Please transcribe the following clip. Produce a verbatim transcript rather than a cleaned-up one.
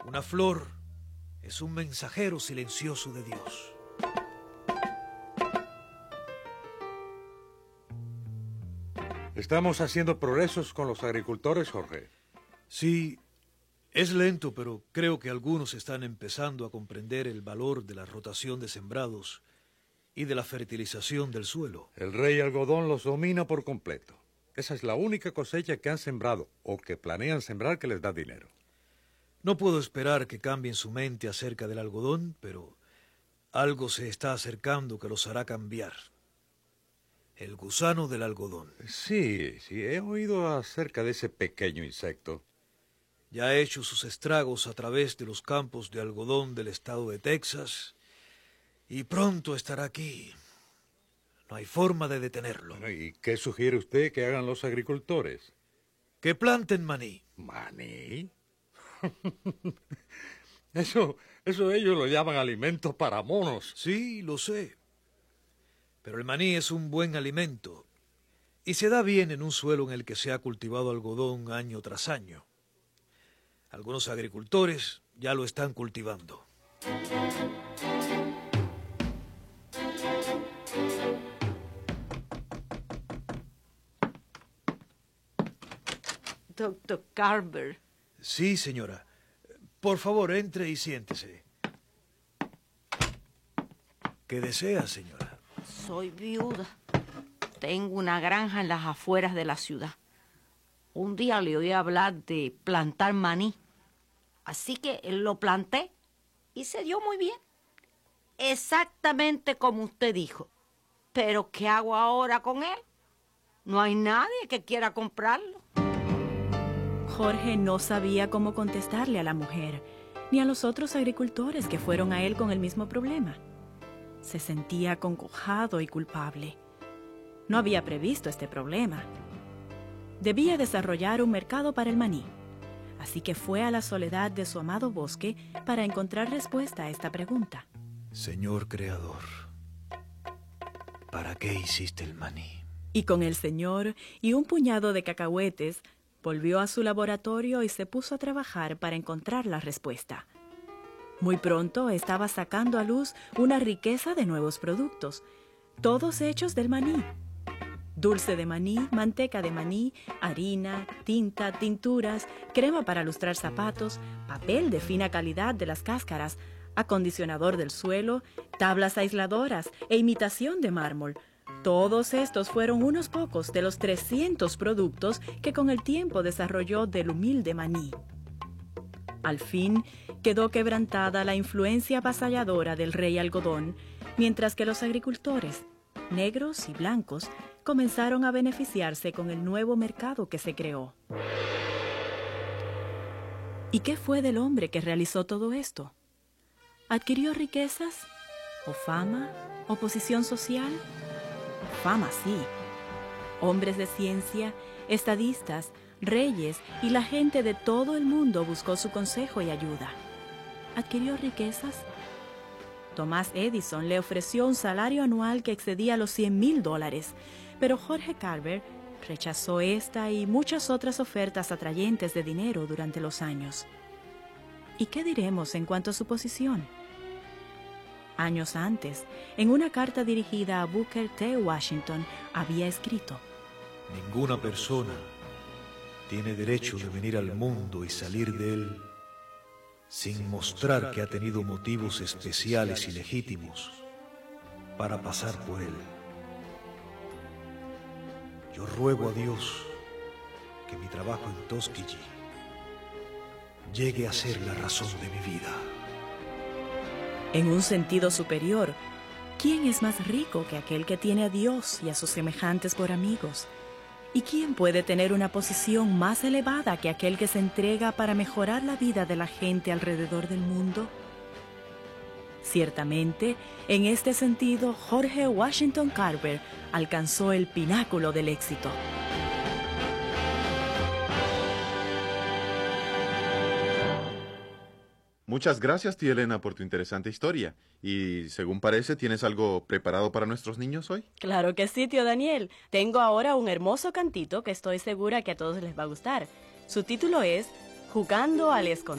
Una flor es un mensajero silencioso de Dios. Estamos haciendo progresos con los agricultores, Jorge. Sí, es lento, pero creo que algunos están empezando a comprender el valor de la rotación de sembrados y de la fertilización del suelo. El rey algodón los domina por completo. Esa es la única cosecha que han sembrado o que planean sembrar que les da dinero. No puedo esperar que cambien su mente acerca del algodón, pero algo se está acercando que los hará cambiar. El gusano del algodón. Sí, sí, he oído acerca de ese pequeño insecto. Ya ha hecho sus estragos a través de los campos de algodón del estado de Texas y pronto estará aquí. No hay forma de detenerlo. Bueno, ¿y qué sugiere usted que hagan los agricultores? Que planten maní. ¿Maní? Eso, eso ellos lo llaman alimento para monos. Sí, lo sé. Pero el maní es un buen alimento y se da bien en un suelo en el que se ha cultivado algodón año tras año. Algunos agricultores ya lo están cultivando. Doctor Carver. Sí, señora. Por favor, entre y siéntese. ¿Qué desea, señora? Soy viuda. Tengo una granja en las afueras de la ciudad. Un día le oí hablar de plantar maní. Así que lo planté y se dio muy bien. Exactamente como usted dijo. Pero ¿qué hago ahora con él? No hay nadie que quiera comprarlo. Jorge no sabía cómo contestarle a la mujer, ni a los otros agricultores que fueron a él con el mismo problema. Se sentía acongojado y culpable. No había previsto este problema. Debía desarrollar un mercado para el maní, así que fue a la soledad de su amado bosque para encontrar respuesta a esta pregunta. Señor Creador, ¿para qué hiciste el maní? Y con el señor y un puñado de cacahuetes, volvió a su laboratorio y se puso a trabajar para encontrar la respuesta. Muy pronto estaba sacando a luz una riqueza de nuevos productos, todos hechos del maní. Dulce de maní, manteca de maní, harina, tinta, tinturas, crema para lustrar zapatos, papel de fina calidad de las cáscaras, acondicionador del suelo, tablas aisladoras e imitación de mármol. Todos estos fueron unos pocos de los trescientos productos que con el tiempo desarrolló del humilde maní. Al fin quedó quebrantada la influencia avasalladora del rey algodón, mientras que los agricultores, negros y blancos, comenzaron a beneficiarse con el nuevo mercado que se creó. ¿Y qué fue del hombre que realizó todo esto? ¿Adquirió riquezas? ¿O fama? ¿O posición social? Fama, sí. Hombres de ciencia, estadistas, reyes y la gente de todo el mundo buscó su consejo y ayuda. ¿Adquirió riquezas? Thomas Edison le ofreció un salario anual que excedía los cien mil dólares, pero Jorge Carver rechazó esta y muchas otras ofertas atrayentes de dinero durante los años. ¿Y qué diremos en cuanto a su posición? Años antes, en una carta dirigida a Booker T. Washington, había escrito: Ninguna persona tiene derecho de venir al mundo y salir de él sin mostrar que ha tenido motivos especiales y legítimos para pasar por él. Yo ruego a Dios que mi trabajo en Tuskegee llegue a ser la razón de mi vida. En un sentido superior, ¿quién es más rico que aquel que tiene a Dios y a sus semejantes por amigos? ¿Y quién puede tener una posición más elevada que aquel que se entrega para mejorar la vida de la gente alrededor del mundo? Ciertamente, en este sentido, Jorge Washington Carver alcanzó el pináculo del éxito. Muchas gracias, tía Elena, por tu interesante historia. Y, según parece, ¿tienes algo preparado para nuestros niños hoy? Claro que sí, tío Daniel. Tengo ahora un hermoso cantito que estoy segura que a todos les va a gustar. Su título es Jugando al escondido.